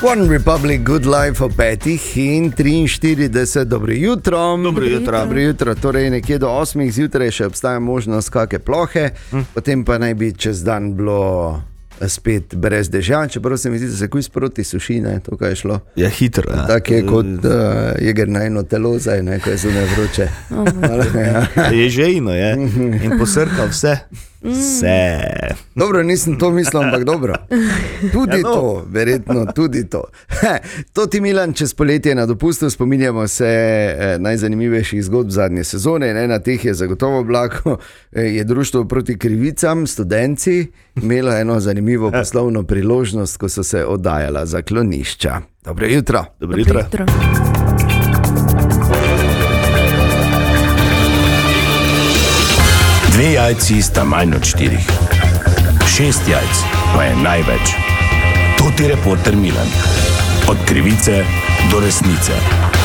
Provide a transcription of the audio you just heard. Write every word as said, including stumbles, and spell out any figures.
One Republic, Good Life o petih in triinštirideset, dobro jutro. Dobro jutro. Dobro jutro, torej nekje do osmih zjutraj še obstaja možnost kakšne plohe, hm. potem pa naj bi čez dan bilo spet brez dežja, čeprav se mi zdi, da se kuj sproti suši, ne, to kaj je šlo. Je hitro, ja. Tako je kot uh, jeger na eno telo zdaj, ne, ko je zunaj vroče. Je žejno, je. In posrka vse. Vse. Dobro, nisem to mislil, ampak dobro. Tudi ja, no. to, verjetno tudi to. To ti Milan, čez poletje na dopustu, spominjamo se eh, najzanimivejših zgodb zadnje sezone. In ena teh je zagotovo blako, eh, je društvo proti krivicam, študenci, imelo eno zanimivo poslovno priložnost, ko so se oddajala za klonišča. Dobro jutro. Dobro jutro. Dobro jutro. Dve jajci sta manj od štirih. Šest jajc pa je največ. To ti reporter Milan. Od krivice do resnice.